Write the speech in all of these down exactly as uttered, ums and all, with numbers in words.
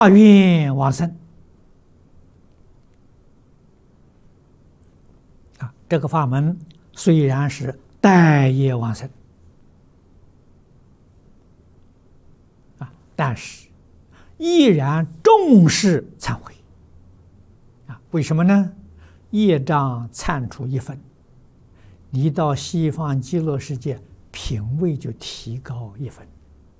发愿往生啊，这个法门虽然是待业往生啊，但是依然重视忏悔啊。为什么呢？业障忏除一分，你到西方极乐世界品位就提高一分。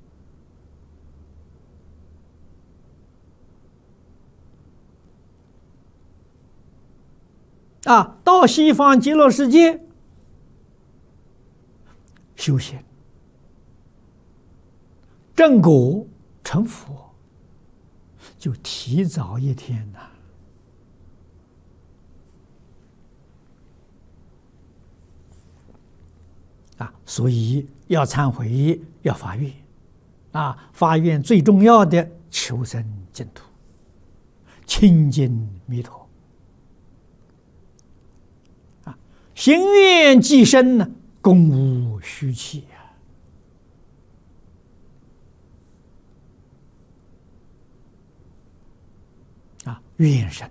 啊，到西方极乐世界修行正果成佛，就提早一天呐！啊，所以要忏悔，要发愿啊！发愿最重要的求生净土，亲近弥陀。行愿既深呢，功无虚弃啊！啊，愿深、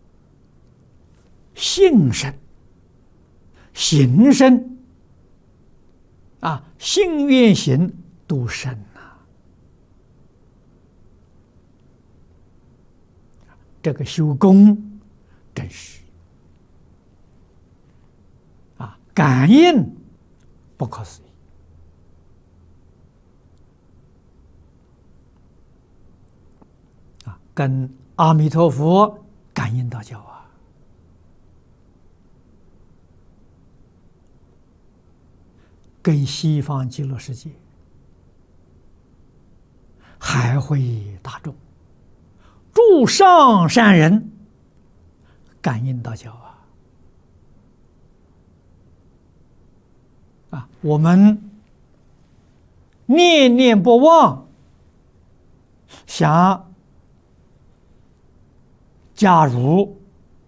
信深、行深啊，信愿行都深呐、啊。这个修功真是。感应不可思议啊，跟阿弥陀佛感应道交啊，跟西方极乐世界还会大众诸上善人感应道交啊。啊，我们念念不忘，想加入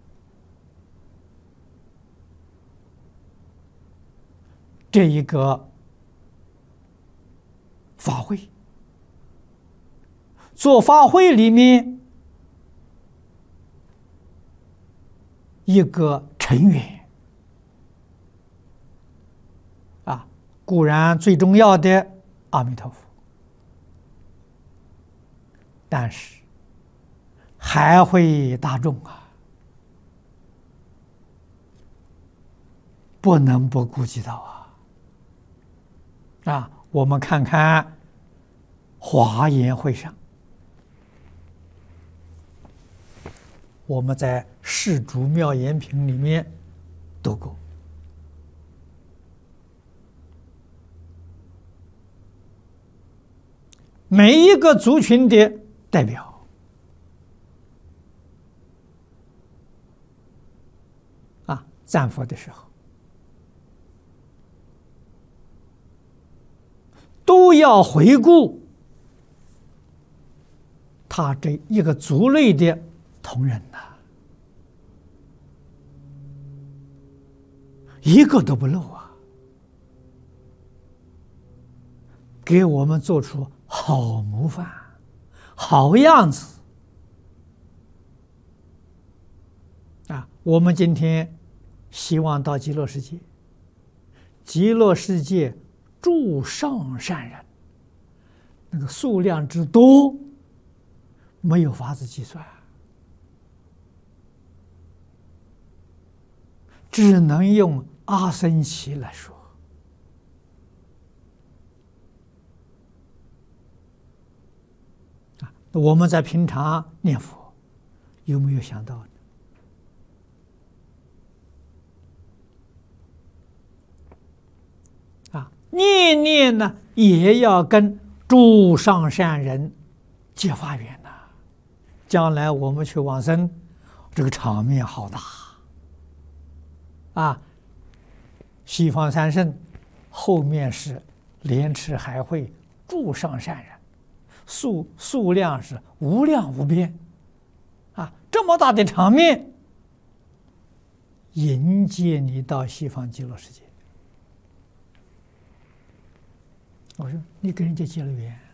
这一个法会，做法会里面一个成员。固然最重要的阿弥陀佛，但是还会大众啊，不能不顾及到啊！啊，我们看看华严会上，我们在《释诸妙言品》里面读过。每一个族群的代表啊，赞佛的时候都要回顾他这一个族类的同仁呐、啊，一个都不漏啊，给我们做出好模范，好样子啊！我们今天希望到极乐世界，极乐世界诸上善人，那个数量之多，没有法子计算，只能用阿僧祇来说。我们在平常念佛，有没有想到呢？啊，念念呢也要跟诸上善人结发缘呐。将来我们去往生，这个场面好大啊！西方三圣后面是莲池海会诸上善人。数数量是无量无边，啊，这么大的场面，迎接你到西方极乐世界。我说你跟人家结了缘。